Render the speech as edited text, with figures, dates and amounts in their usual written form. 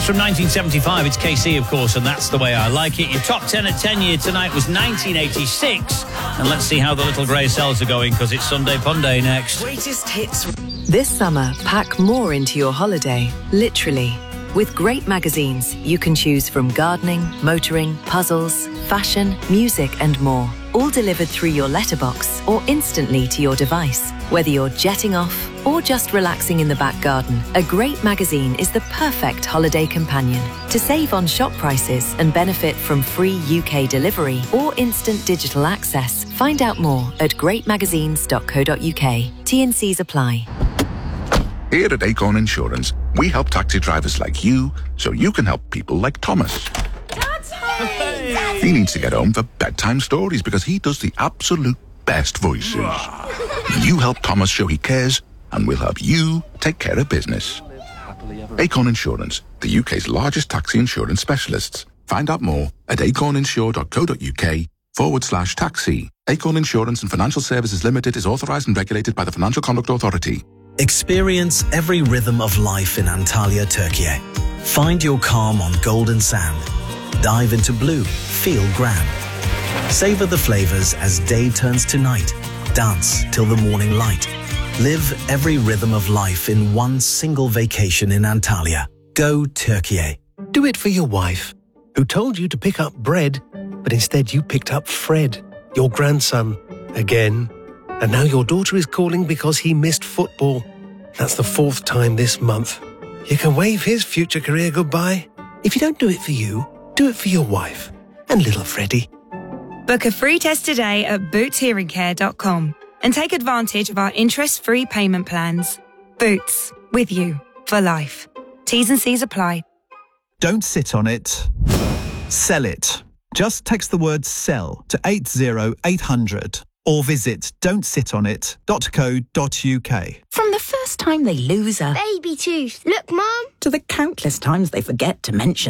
from 1975. It's KC, of course, and That's the Way I Like It. Your top 10 at 10 year tonight was 1986. And let's see how the little grey cells are going, because it's Sunday Punday next. Greatest hits. This summer, pack more into your holiday, literally. With great magazines, you can choose from gardening, motoring, puzzles, fashion, music and more. All delivered through your letterbox or instantly to your device. Whether you're jetting off or just relaxing in the back garden, a great magazine is the perfect holiday companion. To save on shop prices and benefit from free UK delivery or instant digital access, find out more at greatmagazines.co.uk. T&Cs apply. Here at Acorn Insurance, we help taxi drivers like you so you can help people like Thomas. Daddy! He needs to get home for bedtime stories because he does the absolute best voices. You help Thomas show he cares, and we'll help you take care of business. Acorn Insurance, the UK's largest taxi insurance specialists. Find out more at acorninsure.co.uk/taxi. Acorn Insurance and Financial Services Limited is authorised and regulated by the Financial Conduct Authority. Experience every rhythm of life in Antalya, Turkey. Find your calm on golden sand. Dive into blue, feel grand. Savor the flavors as day turns to night. Dance till the morning light. Live every rhythm of life in one single vacation in Antalya. Go Turkey. Do it for your wife, who told you to pick up bread, but instead you picked up Fred, your grandson, again. And now your daughter is calling because he missed football. That's the 4th time this month. You can wave his future career goodbye. If you don't do it for you, do it for your wife and little Freddie. Book a free test today at bootshearingcare.com and take advantage of our interest-free payment plans. Boots, with you for life. T's and C's apply. Don't sit on it. Sell it. Just text the word SELL to 80800 or visit don'tsitonit.co.uk. From the first time they lose a baby tooth. Look, Mum. to the countless times they forget to mention